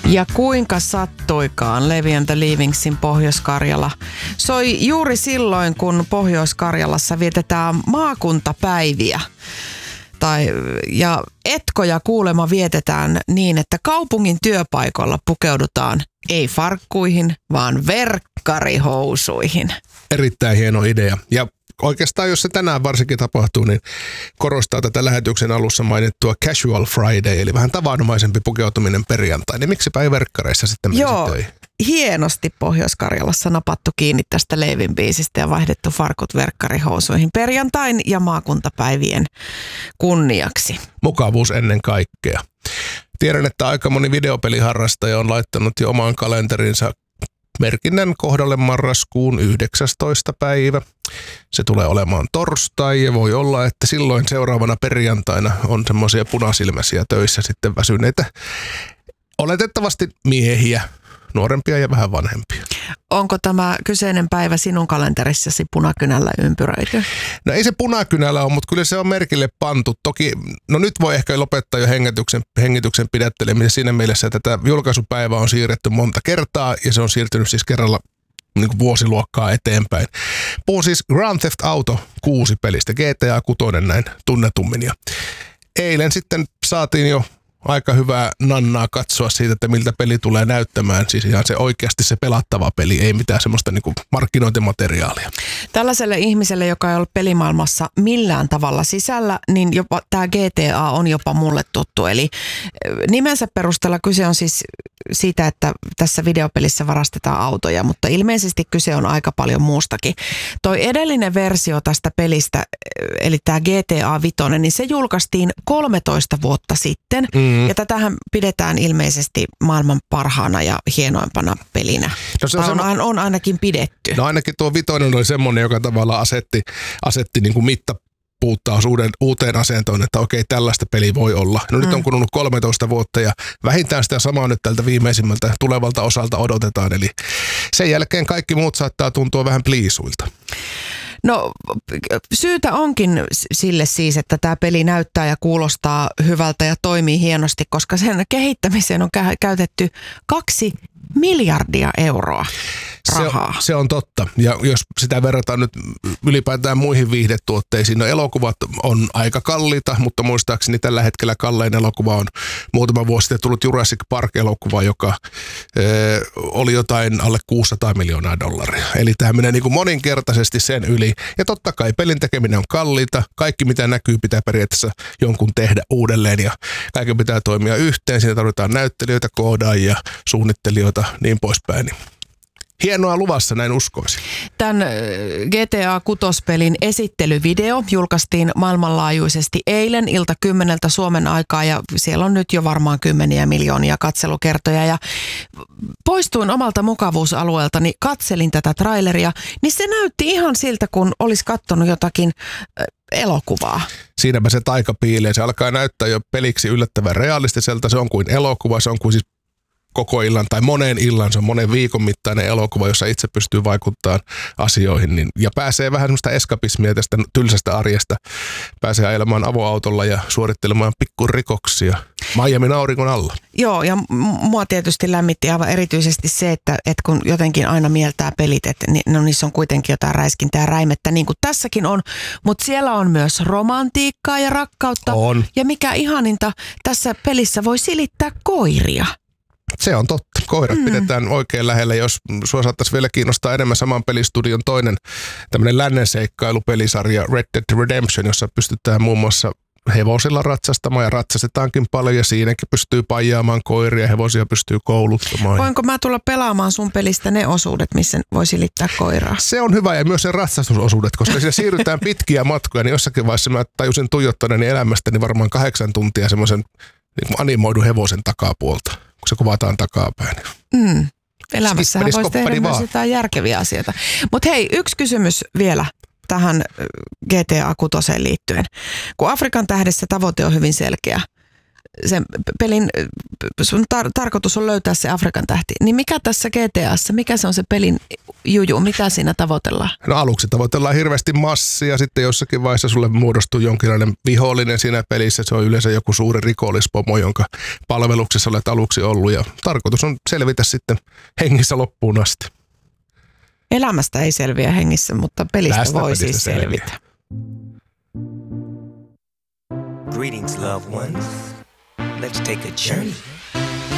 Ja kuinka sattuikaan Levi and the Leavingsin Pohjois-Karjala soi juuri silloin, kun Pohjois-Karjalassa vietetään maakuntapäiviä. Ja etkoja kuulemma vietetään niin, että kaupungin työpaikoilla pukeudutaan ei farkkuihin, vaan verkkarihousuihin. Erittäin hieno idea. Ja oikeastaan, jos se tänään varsinkin tapahtuu, niin korostaa tätä lähetyksen alussa mainittua Casual Friday, eli vähän tavanomaisempi pukeutuminen perjantai. Niin miksipä ei verkkareissa sitten menisi töihin? Hienosti Pohjois-Karjalassa napattu kiinni tästä Levin biisistä ja vaihdettu farkut verkkarihousuihin perjantain ja maakuntapäivien kunniaksi. Mukavuus ennen kaikkea. Tiedän, että aika moni videopeliharrastaja on laittanut jo omaan kalenterinsa merkinnän kohdalle marraskuun 19. päivä. Se tulee olemaan torstai ja voi olla, että silloin seuraavana perjantaina on semmoisia punasilmäisiä töissä sitten väsyneitä. Oletettavasti miehiä, nuorempia ja vähän vanhempia. Onko tämä kyseinen päivä sinun kalenterissasi punakynällä ympyröity? No ei se punakynällä ole, mutta kyllä se on merkille pantu. Toki, no nyt voi ehkä lopettaa jo hengityksen pidättelemisen siinä mielessä, että tätä julkaisupäivää on siirretty monta kertaa ja se on siirtynyt siis kerralla niin kuin vuosiluokkaa eteenpäin. Puhun siis Grand Theft Auto 6 pelistä, GTA 6 näin tunnetummin. Ja eilen sitten saatiin jo aika hyvää nannaa katsoa siitä, että miltä peli tulee näyttämään. Siis ihan se oikeasti se pelattava peli, ei mitään semmoista niin kuin markkinointimateriaalia. Tällaiselle ihmiselle, joka ei ole pelimaailmassa millään tavalla sisällä, niin jopa tämä GTA on jopa mulle tuttu. Eli nimensä perusteella kyse on siis siitä, että tässä videopelissä varastetaan autoja, mutta ilmeisesti kyse on aika paljon muustakin. Toi edellinen versio tästä pelistä, eli tämä GTA 5, niin se julkaistiin 13 vuotta sitten. Ja tätähän pidetään ilmeisesti maailman parhaana ja hienoimpana pelinä. No se on ainakin pidetty. No ainakin tuo 5 oli semmoinen, joka tavallaan asetti niin kuin mittapuuttaa uuteen asentoon, että okei, tällaista peli voi olla. No nyt on kulunut 13 vuotta ja vähintään sitä samaa nyt tältä viimeisimmältä tulevalta osalta odotetaan. Eli sen jälkeen kaikki muut saattaa tuntua vähän pliisuilta. No syytä onkin sille siis, että tämä peli näyttää ja kuulostaa hyvältä ja toimii hienosti, koska sen kehittämiseen on käytetty 2 miljardia euroa rahaa. Se on totta. Ja jos sitä verrataan nyt ylipäätään muihin viihdetuotteisiin, no elokuvat on aika kalliita, mutta muistaakseni tällä hetkellä kallein elokuva on muutama vuosi sitten tullut Jurassic Park-elokuva, joka oli jotain alle $600 miljoonaa. Eli tämä menee niin kuin moninkertaisesti sen yli. Ja totta kai pelin tekeminen on kalliita. Kaikki mitä näkyy pitää periaatteessa jonkun tehdä uudelleen ja kaiken pitää toimia yhteen. Siinä tarvitaan näyttelijöitä, koodaajia, suunnittelijoita, niin poispäin. Hienoa luvassa, näin uskoisin. Tämän GTA 6-pelin esittelyvideo julkaistiin maailmanlaajuisesti eilen ilta 10 Suomen aikaa ja siellä on nyt jo varmaan 10 miljoonia katselukertoja. Ja poistuin omalta mukavuusalueeltani, katselin tätä traileria, niin se näytti ihan siltä, kun olisi katsonut jotakin elokuvaa. Siinäpä se taika piilee. Se alkaa näyttää jo peliksi yllättävän realistiselta. Se on kuin elokuva, se on kuin siis koko illan tai monen illan, se on monen viikon mittainen elokuva, jossa itse pystyy vaikuttamaan asioihin ja pääsee vähän semmoista eskapismia tästä tylsästä arjesta. Pääsee ajelemaan avoautolla ja suorittelemaan pikkurikoksia Miamin auringon alla. Joo, ja mua tietysti lämmitti aivan erityisesti se, että kun jotenkin aina mieltää pelit, että niissä on kuitenkin jotain räiskintää ja räimettä, niin kuin tässäkin on, mutta siellä on myös romantiikkaa ja rakkautta. On. Ja mikä ihaninta, tässä pelissä voi silittää koiria. Se on totta. Koirat pidetään oikein lähellä. Jos sua saattaisi vielä kiinnostaa enemmän saman pelistudion toinen tämmöinen lännen seikkailupelisarja Red Dead Redemption, jossa pystytään muun muassa hevosilla ratsastamaan ja ratsastetaankin paljon ja siinäkin pystyy paijaamaan koiria, hevosia pystyy kouluttamaan. Voinko mä tulla pelaamaan sun pelistä ne osuudet, missä voi silittää koiraa? Se on hyvä ja myös se ratsastusosuudet, koska siinä siirrytään pitkiä matkoja, niin jossakin vaiheessa mä tajusin tuijottaneeni elämästäni varmaan 8 tuntia semmoisen niin animoidun hevosen takapuolta, kun se kuvataan takapäin. Elämässähän voisi tehdä myös jotain järkeviä asioita. Mutta hei, yksi kysymys vielä tähän GTA 6 liittyen. Kun Afrikan tähdessä tavoite on hyvin selkeä, sen pelin sun tarkoitus on löytää se Afrikan tähti, niin mikä tässä GTAssa, mikä se on se pelin juju? Mitä siinä tavoitellaan? No aluksi tavoitellaan hirveästi massia, sitten jossakin vaiheessa sulle muodostuu jonkinlainen vihollinen siinä pelissä. Se on yleensä joku suuri rikollispomo, jonka palveluksessa olet aluksi ollut ja tarkoitus on selvitä sitten hengissä loppuun asti. Elämästä ei selviä hengissä, mutta pelistä voi siis selvitä. Greetings, loved ones. Let's take a journey